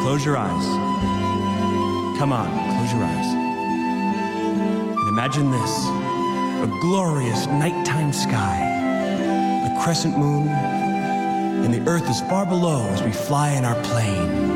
close your eyes. Come on, close your eyes. And imagine this, a glorious nighttime sky, a crescent moon, and the earth is far below as we fly in our plane.